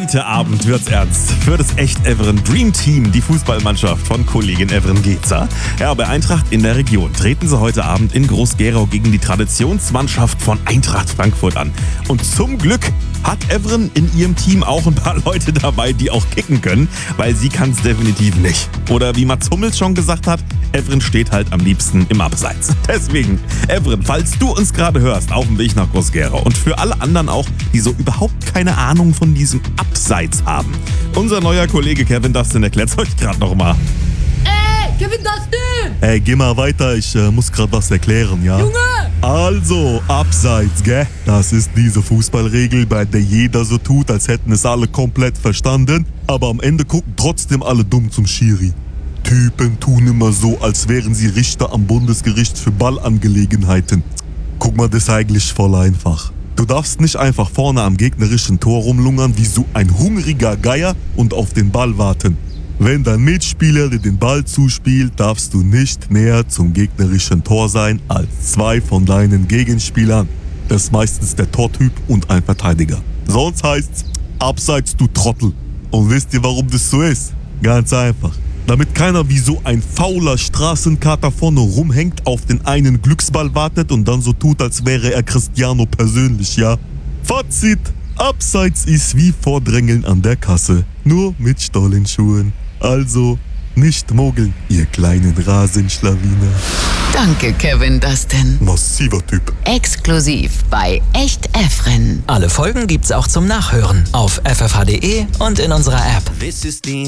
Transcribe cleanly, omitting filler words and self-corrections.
Heute Abend wird's ernst. Für das Echt Evren Dream Team, die Fußballmannschaft von Kollegin Evren Gezer. Ja, bei Eintracht in der Region treten sie heute Abend in Groß-Gerau gegen die Traditionsmannschaft von Eintracht Frankfurt an. Und zum Glück hat Evren in ihrem Team auch ein paar Leute dabei, die auch kicken können, weil sie kann es definitiv nicht. Oder wie Mats Hummels schon gesagt hat, Evren steht halt am liebsten im Abseits. Deswegen, Evren, falls du uns gerade hörst, auf dem Weg nach Groß-Gerau und für alle anderen auch, die so überhaupt keine Ahnung von diesem Abseits haben. Unser neuer Kollege Kevin Dustin erklärt es euch gerade nochmal. Kevin Dustin! Ey, geh mal weiter, ich muss gerade was erklären, ja? Junge! Also, Abseits, gell? Das ist diese Fußballregel, bei der jeder so tut, als hätten es alle komplett verstanden, aber am Ende gucken trotzdem alle dumm zum Schiri. Typen tun immer so, als wären sie Richter am Bundesgericht für Ballangelegenheiten. Guck mal, das ist eigentlich voll einfach. Du darfst nicht einfach vorne am gegnerischen Tor rumlungern wie so ein hungriger Geier und auf den Ball warten. Wenn dein Mitspieler dir den Ball zuspielt, darfst du nicht näher zum gegnerischen Tor sein als 2 von deinen Gegenspielern. Das ist meistens der Tortyp und ein Verteidiger. Sonst heißt's Abseits, du Trottel. Und wisst ihr, warum das so ist? Ganz einfach. Damit keiner wie so ein fauler Straßenkater vorne rumhängt, auf den einen Glücksball wartet und dann so tut, als wäre er Cristiano persönlich, ja? Fazit: Abseits ist wie Vordrängeln an der Kasse, nur mit Stollenschuhen. Also nicht mogeln, ihr kleinen Rasenschlawiner. Danke, Kevin Dustin. Massiver Typ. Exklusiv bei Echt Evren. Alle Folgen gibt's auch zum Nachhören auf ffh.de und in unserer App. This is the